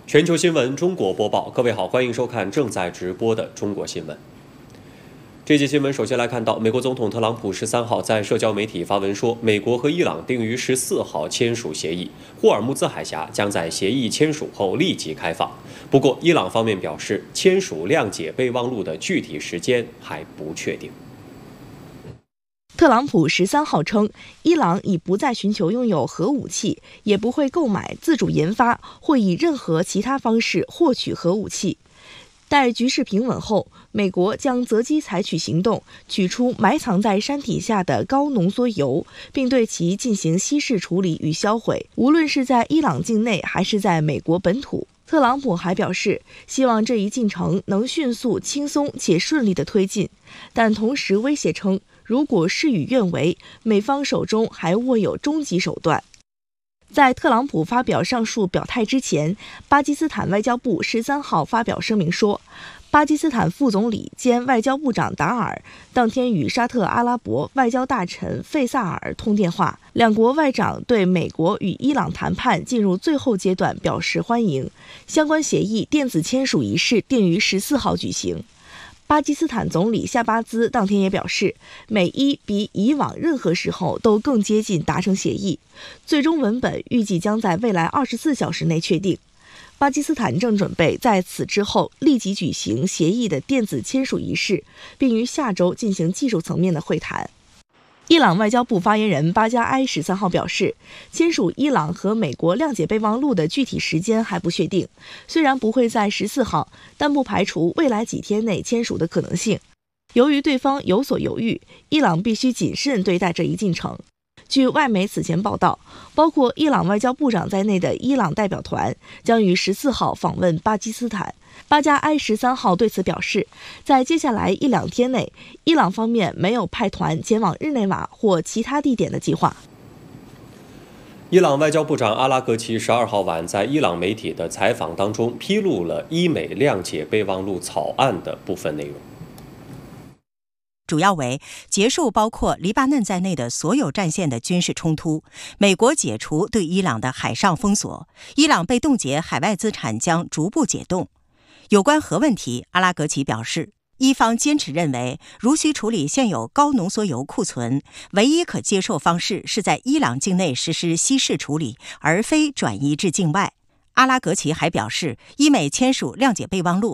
全球新闻中国播报，各位好，欢迎收看正在直播的中国新闻。这节新闻首先来看到，美国总统特朗普13号在社交媒体发文说，美国和伊朗定于14号签署协议，霍尔木兹海峡将在协议签署后立即开放。不过，伊朗方面表示，签署谅解备忘录的具体时间还不确定。 特朗普13号称，伊朗已不再寻求拥有核武器，也不会购买、自主研发或以任何其他方式获取核武器。待局势平稳后，美国将择机采取行动，取出埋藏在山体下的高浓缩铀，并对其进行稀释处理与销毁，无论是在伊朗境内还是在美国本土。特朗普还表示，希望这一进程能迅速、轻松且顺利地推进，但同时威胁称，如果事与愿违，美方手中还握有终极手段。在特朗普发表上述表态之前，巴基斯坦外交部13号发表声明说，巴基斯坦副总理兼外交部长达尔当天与沙特阿拉伯外交大臣费萨尔通电话，两国外长对美国与伊朗谈判进入最后阶段表示欢迎，相关协议电子签署仪式定于14号举行。巴基斯坦总理夏巴兹当天也表示，美伊比以往任何时候都更接近达成协议，最终文本预计将在未来24小时内确定。巴基斯坦正准备在此之后立即举行协议的电子签署仪式，并于下周进行技术层面的会谈。伊朗外交部发言人巴加埃13号表示，签署伊朗和美国谅解备忘录的具体时间还不确定，虽然不会在14号，但不排除未来几天内签署的可能性。由于对方有所犹豫，伊朗必须谨慎对待这一进程。据外媒此前报道，包括伊朗外交部长在内的伊朗代表团将于14号访问巴基斯坦。巴加埃13号对此表示，在接下来1-2天内，伊朗方面没有派团前往日内瓦或其他地点的计划。 伊朗外交部长阿拉格齐12号晚在伊朗媒体的采访当中披露了伊美谅解备忘录草案的部分内容， 主要为结束包括黎巴嫩在内的所有战线的军事冲突，美国解除对伊朗的海上封锁，伊朗被冻结海外资产将逐步解冻。有关核问题，阿拉格齐表示，伊方坚持认为，如需处理现有高浓缩铀库存，唯一可接受方式是在伊朗境内实施稀释处理，而非转移至境外。阿拉格齐还表示，伊美签署谅解备忘录